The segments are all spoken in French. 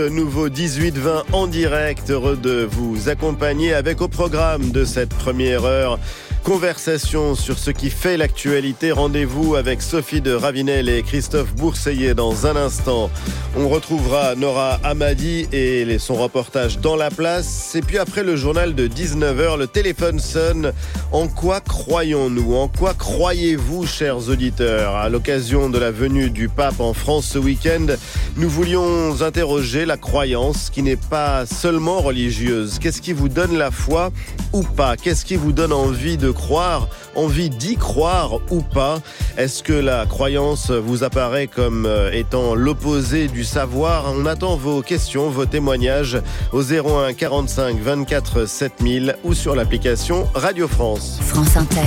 Nouveau 18-20 en direct, heureux de vous accompagner avec au programme de cette première heure. Conversation sur ce qui fait l'actualité. Rendez-vous avec Sophie de Ravinel et Christophe Bourseillet dans un instant. On retrouvera Nora Hamadi et son reportage dans la place. Et puis après le journal de 19h, le téléphone sonne. En quoi croyons-nous ? En quoi croyez-vous, chers auditeurs ? À l'occasion de la venue du pape en France ce week-end, nous voulions interroger la croyance qui n'est pas seulement religieuse. Qu'est-ce qui vous donne la foi ou pas ? Qu'est-ce qui vous donne envie de croire, envie d'y croire ou pas ? Est-ce que la croyance vous apparaît comme étant l'opposé du savoir ? On attend vos questions, vos témoignages au 01 45 24 7000 ou sur l'application Radio France. France Inter,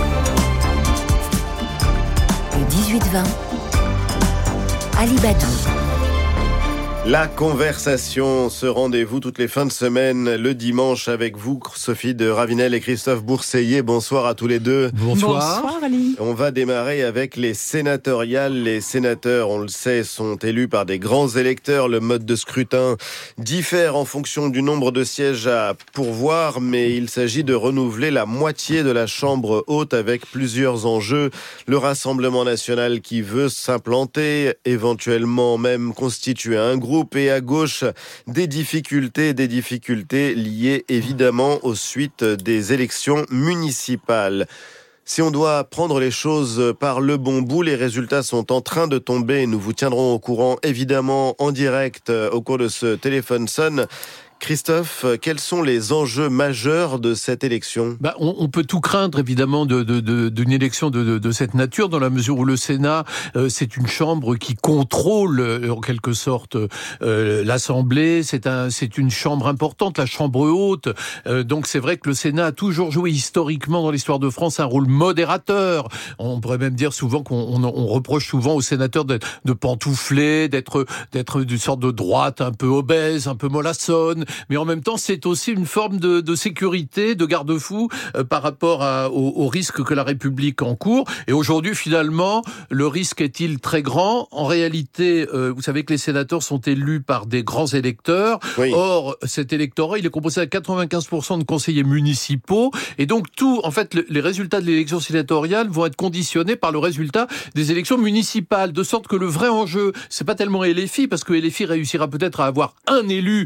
le 18-20, Ali Badou. La conversation, ce rendez-vous toutes les fins de semaine, le dimanche avec vous, Sophie de Ravinel et Christophe Bourseillet. Bonsoir à tous les deux. Bonsoir Ali. On va démarrer avec les sénatoriales. Les sénateurs, on le sait, sont élus par des grands électeurs. Le mode de scrutin diffère en fonction du nombre de sièges à pourvoir, mais il s'agit de renouveler la moitié de la Chambre haute avec plusieurs enjeux. Le Rassemblement national qui veut s'implanter, éventuellement même constituer un groupe, et à gauche des difficultés liées évidemment aux suites des élections municipales. Si on doit prendre les choses par le bon bout, les résultats sont en train de tomber. Nous vous tiendrons au courant évidemment en direct au cours de ce téléphone sonne. Christophe, quels sont les enjeux majeurs de cette élection ? On peut tout craindre évidemment d'une élection de cette nature, dans la mesure où le Sénat, c'est une chambre qui contrôle en quelque sorte l'Assemblée. C'est une chambre importante, la chambre haute. Donc c'est vrai que le Sénat a toujours joué historiquement dans l'histoire de France un rôle modérateur. On pourrait même dire souvent qu'on reproche souvent aux sénateurs de pantoufler, d'être d'une sorte de droite un peu obèse, un peu mollassonne. Mais en même temps, c'est aussi une forme de sécurité, de garde-fou par rapport au risque que la République encourt. Et aujourd'hui, finalement, le risque est-il très grand ? En réalité, vous savez que les sénateurs sont élus par des grands électeurs. Oui. Or, cet électorat, il est composé à 95% de conseillers municipaux. Et donc, les résultats de l'élection sénatoriale vont être conditionnés par le résultat des élections municipales. De sorte que le vrai enjeu, c'est pas tellement LFI, parce que LFI réussira peut-être à avoir un élu.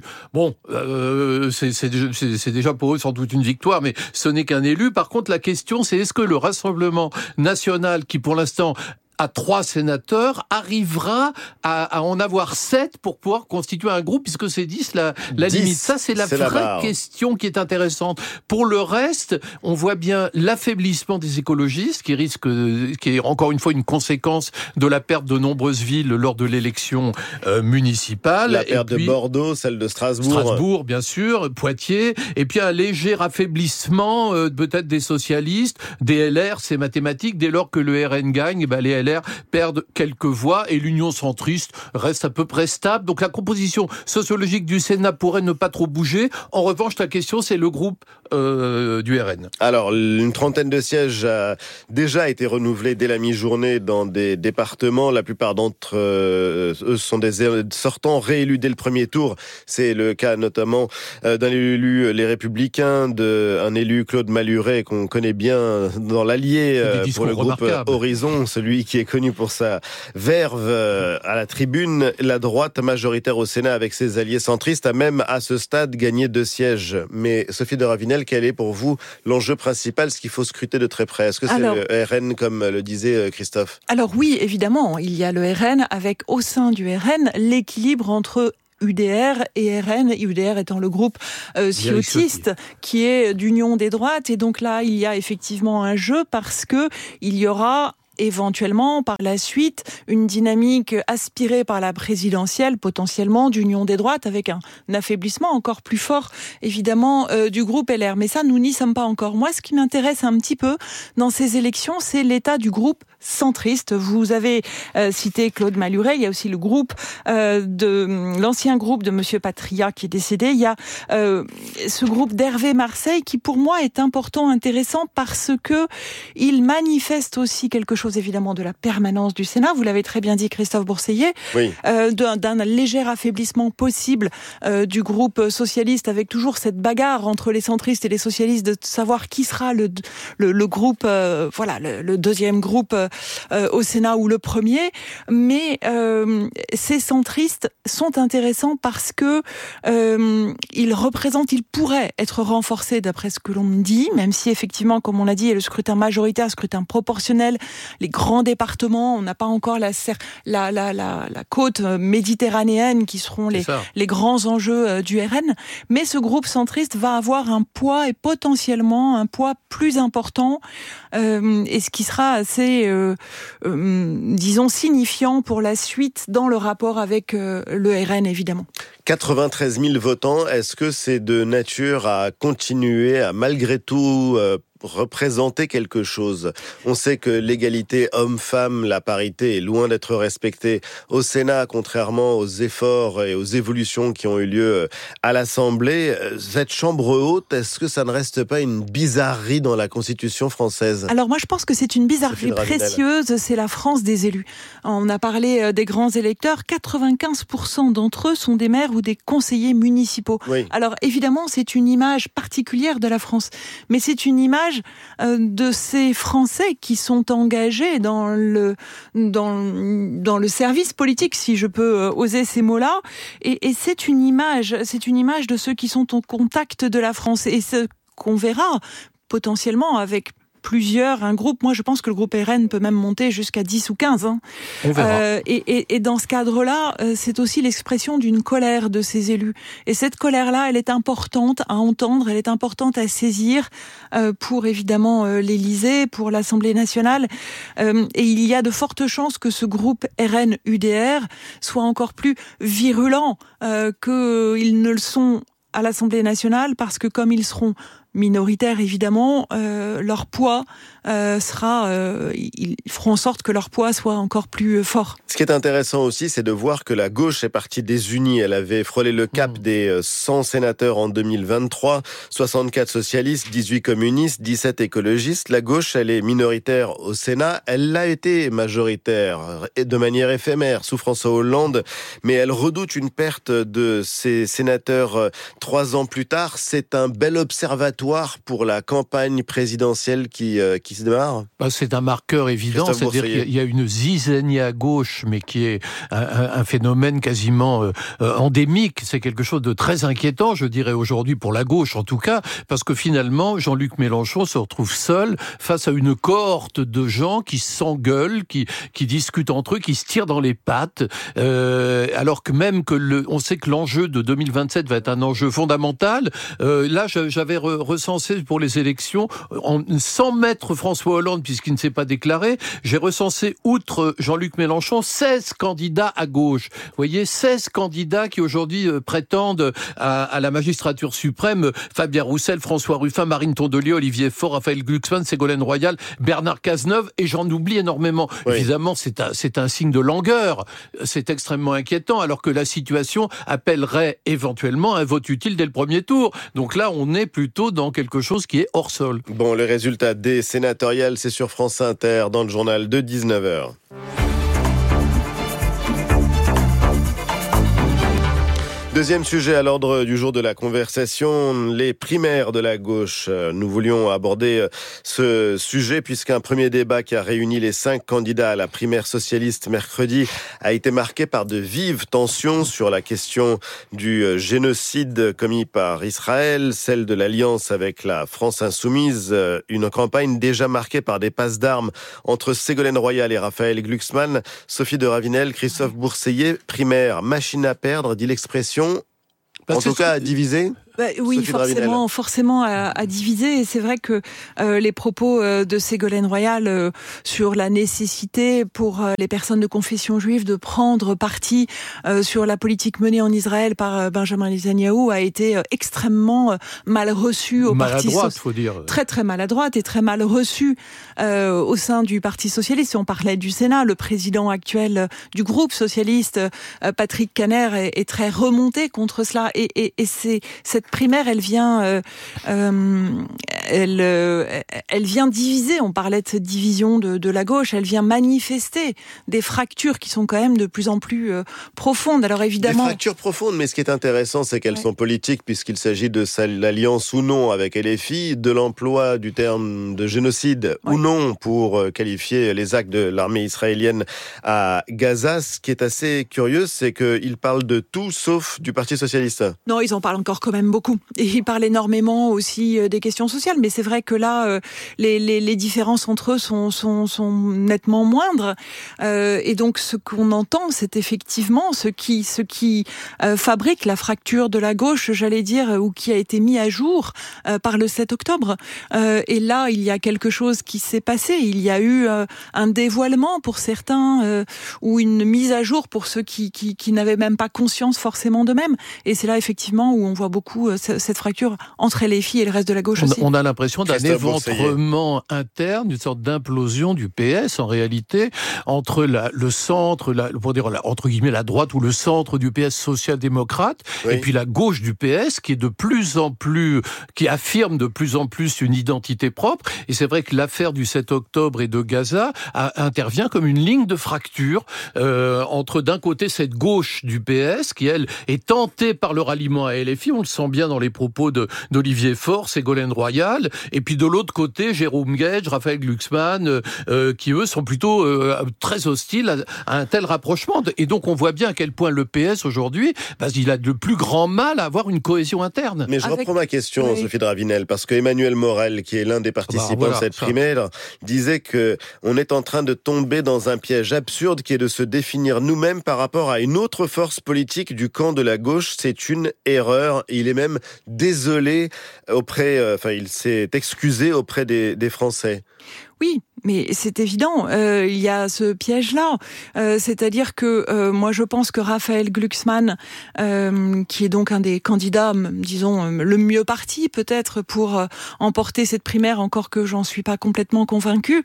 C'est déjà pour eux sans doute une victoire, mais ce n'est qu'un élu. Par contre, la question, c'est est-ce que le Rassemblement national, qui pour l'instant à 3 sénateurs, arrivera à en avoir 7 pour pouvoir constituer un groupe, puisque c'est 10 la limite. Ça, c'est la vraie question qui est intéressante. Pour le reste, on voit bien l'affaiblissement des écologistes, qui est encore une fois une conséquence de la perte de nombreuses villes lors de l'élection municipale. La perte de Bordeaux, celle de Strasbourg. Strasbourg, bien sûr, Poitiers, et puis un léger affaiblissement peut-être des socialistes, des LR, c'est mathématique, dès lors que le RN gagne, les LR perdent quelques voix et l'Union centriste reste à peu près stable. Donc la composition sociologique du Sénat pourrait ne pas trop bouger. En revanche, la question, c'est le groupe du RN. Alors, une trentaine de sièges a déjà été renouvelés dès la mi-journée dans des départements. La plupart d'entre eux sont des sortants réélus dès le premier tour. C'est le cas notamment d'un élu Les Républicains, d'un élu Claude Maluret qu'on connaît bien dans l'Allier pour le groupe Horizon, celui qui est connu pour sa verve à la tribune. La droite majoritaire au Sénat avec ses alliés centristes a même à ce stade gagné 2 sièges. Mais Sophie de Ravinel, quel est pour vous l'enjeu principal, ce qu'il faut scruter de très près ? Est-ce que c'est le RN comme le disait Christophe ? Alors oui, évidemment, il y a le RN avec au sein du RN l'équilibre entre UDR et RN, UDR étant le groupe ciotiste qui est d'union des droites. Et donc là, il y a effectivement un jeu parce que il y aura éventuellement par la suite une dynamique aspirée par la présidentielle potentiellement d'union des droites avec un affaiblissement encore plus fort évidemment du groupe LR. Mais ça, nous n'y sommes pas encore. Moi, ce qui m'intéresse un petit peu dans ces élections, c'est l'état du groupe centriste. Vous avez cité Claude Maluret, il y a aussi le groupe l'ancien groupe de Monsieur Patria qui est décédé. Il y a ce groupe d'Hervé Marseille qui pour moi est important, intéressant parce que il manifeste aussi quelque chose chose évidemment de la permanence du Sénat. Vous l'avez très bien dit, Christophe Bourseiller, oui. D'un léger affaiblissement possible du groupe socialiste, avec toujours cette bagarre entre les centristes et les socialistes de savoir qui sera le groupe, le deuxième groupe au Sénat ou le premier. Mais ces centristes sont intéressants parce que ils pourraient être renforcés d'après ce que l'on me dit, même si effectivement, comme on l'a dit, il y a le scrutin majoritaire, scrutin proportionnel, les grands départements, on n'a pas encore la côte méditerranéenne qui seront les grands enjeux du RN, mais ce groupe centriste va avoir un poids et potentiellement un poids plus important, et ce qui sera assez, disons, signifiant pour la suite dans le rapport avec le RN, évidemment. 93 000 votants, est-ce que c'est de nature à continuer à malgré tout représenter quelque chose? On sait que l'égalité homme-femme, la parité est loin d'être respectée au Sénat, contrairement aux efforts et aux évolutions qui ont eu lieu à l'Assemblée. Cette chambre haute, est-ce que ça ne reste pas une bizarrerie dans la Constitution française? Alors moi je pense que c'est une bizarrerie précieuse, c'est la France des élus. On a parlé des grands électeurs, 95% d'entre eux sont des maires ou des conseillers municipaux. Oui. Alors évidemment c'est une image particulière de la France, mais c'est une image de ces Français qui sont engagés dans le service politique, si je peux oser ces mots-là, et c'est une image de ceux qui sont au contact de la France, et ce qu'on verra potentiellement avec un groupe, moi je pense que le groupe RN peut même monter jusqu'à 10 ou 15. Hein. On verra. Et dans ce cadre-là, c'est aussi l'expression d'une colère de ces élus. Et cette colère-là, elle est importante à entendre, elle est importante à saisir pour évidemment l'Élysée, pour l'Assemblée nationale. Et il y a de fortes chances que ce groupe RN-UDR soit encore plus virulent qu'ils ne le sont à l'Assemblée nationale, parce que comme ils seront minoritaires évidemment, leur poids ils feront en sorte que leur poids soit encore plus fort. Ce qui est intéressant aussi, c'est de voir que la gauche est partie désunie. Elle avait frôlé le cap des 100 sénateurs en 2023, 64 socialistes, 18 communistes, 17 écologistes. La gauche, elle est minoritaire au Sénat. Elle l'a été majoritaire et de manière éphémère sous François Hollande, mais elle redoute une perte de ses sénateurs 3 ans plus tard. C'est un bel observatoire pour la campagne présidentielle qui se démarre. C'est un marqueur évident, c'est-à-dire qu'il y a une zizanie à gauche, mais qui est un phénomène quasiment endémique. C'est quelque chose de très inquiétant, je dirais aujourd'hui, pour la gauche en tout cas, parce que finalement, Jean-Luc Mélenchon se retrouve seul face à une cohorte de gens qui s'engueulent, qui discutent entre eux, qui se tirent dans les pattes, alors que même on sait que l'enjeu de 2027 va être un enjeu fondamental. Là, j'avais recensé pour les élections, sans mettre François Hollande, puisqu'il ne s'est pas déclaré, j'ai recensé, outre Jean-Luc Mélenchon, 16 candidats à gauche. Vous voyez, 16 candidats qui aujourd'hui prétendent à la magistrature suprême: Fabien Roussel, François Ruffin, Marine Tondelier, Olivier Faure, Raphaël Glucksmann, Ségolène Royal, Bernard Cazeneuve, et j'en oublie énormément. Oui. Évidemment, c'est un signe de langueur. C'est extrêmement inquiétant, alors que la situation appellerait éventuellement un vote utile dès le premier tour. Donc là, on est plutôt dans quelque chose qui est hors sol. Bon, le résultat des sénatoriales, c'est sur France Inter, dans le journal de 19h. Deuxième sujet à l'ordre du jour de la conversation, les primaires de la gauche. Nous voulions aborder ce sujet puisqu'un premier débat qui a réuni les 5 candidats à la primaire socialiste mercredi a été marqué par de vives tensions sur la question du génocide commis par Israël, celle de l'alliance avec la France insoumise, une campagne déjà marquée par des passes d'armes entre Ségolène Royal et Raphaël Glucksmann. Sophie de Ravinel, Christophe Bourseiller, primaire, machine à perdre, dit l'expression. En tout cas, à diviser. Oui, forcément à diviser. Et c'est vrai que les propos de Ségolène Royal sur la nécessité pour les personnes de confession juive de prendre parti sur la politique menée en Israël par Benjamin Netanyahou a été extrêmement mal reçue au Parti socialiste. Faut dire. Très très maladroite et très mal reçue au sein du Parti socialiste. Si on parlait du Sénat, le président actuel du groupe socialiste, Patrick Kanner, est très remonté contre cela. Et c'est cette primaire, elle vient elle vient diviser. On parlait de cette division de la gauche. Elle vient manifester des fractures qui sont quand même de plus en plus profondes. Alors évidemment, des fractures profondes, mais ce qui est intéressant, c'est qu'elles sont politiques, puisqu'il s'agit de l'alliance ou non avec LFI, de l'emploi du terme de génocide ou non pour qualifier les actes de l'armée israélienne à Gaza. Ce qui est assez curieux, c'est qu'ils parlent de tout sauf du Parti socialiste. Non, ils en parlent encore quand même beaucoup. Et ils parlent énormément aussi des questions sociales. Mais c'est vrai que là, les différences entre eux sont nettement moindres. Et donc, ce qu'on entend, c'est effectivement ce qui fabrique la fracture de la gauche, j'allais dire, ou qui a été mis à jour par le 7 octobre. Et là, il y a quelque chose qui s'est passé. Il y a eu un dévoilement pour certains ou une mise à jour pour ceux qui n'avaient même pas conscience forcément d'eux-mêmes. Et c'est là, effectivement, où on voit beaucoup cette fracture entre les filles et le reste de la gauche aussi. On a l'impression d'un éventrement interne, une sorte d'implosion du PS, en réalité, entre le centre, pour dire entre guillemets la droite ou le centre du PS social-démocrate, et puis la gauche du PS, qui est de plus en plus, qui affirme de plus en plus une identité propre. Et c'est vrai que l'affaire du 7 octobre et de Gaza intervient comme une ligne de fracture entre d'un côté cette gauche du PS, qui elle est tentée par le ralliement à LFI, on le sent bien dans les propos d'Olivier Faure, Ségolène Royal, et puis de l'autre côté, Jérôme Guedj, Raphaël Glucksmann, qui eux sont plutôt très hostiles à un tel rapprochement. Et donc on voit bien à quel point le PS aujourd'hui, il a le plus grand mal à avoir une cohésion interne. Mais je reprends ma question, Sophie de Ravinel, parce que Emmanuel Morel, qui est l'un des participants de cette primaire, disait que on est en train de tomber dans un piège absurde qui est de se définir nous-mêmes par rapport à une autre force politique du camp de la gauche. C'est une erreur. Il est même désolé il s'est excusé auprès des Français. Oui, mais c'est évident, il y a ce piège-là. C'est-à-dire que moi, je pense que Raphaël Glucksmann, qui est donc un des candidats, disons, le mieux parti peut-être pour emporter cette primaire, encore que j'en suis pas complètement convaincue,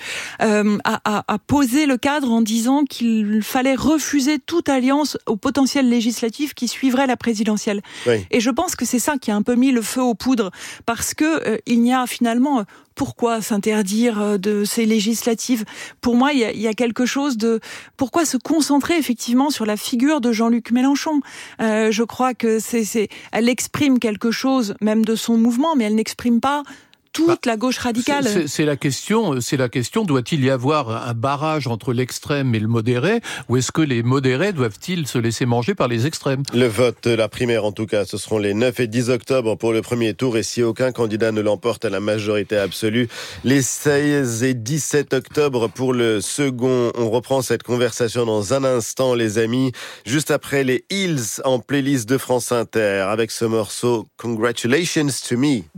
a posé le cadre en disant qu'il fallait refuser toute alliance au potentiel législatif qui suivrait la présidentielle. Oui. Et je pense que c'est ça qui a un peu mis le feu aux poudres, parce que il n'y a finalement... Pourquoi s'interdire de ces législatives ? Pour moi, il y a quelque chose de... Pourquoi se concentrer effectivement sur la figure de Jean-Luc Mélenchon ? Je crois que elle exprime quelque chose, même de son mouvement, mais elle n'exprime pas toute la gauche radicale. C'est la question, doit-il y avoir un barrage entre l'extrême et le modéré, ou est-ce que les modérés doivent-ils se laisser manger par les extrêmes ? Le vote, la primaire en tout cas, ce seront les 9 et 10 octobre pour le premier tour, et si aucun candidat ne l'emporte à la majorité absolue, les 16 et 17 octobre pour le second. On reprend cette conversation dans un instant, les amis, juste après les Hills en playlist de France Inter, avec ce morceau « Congratulations to Me ».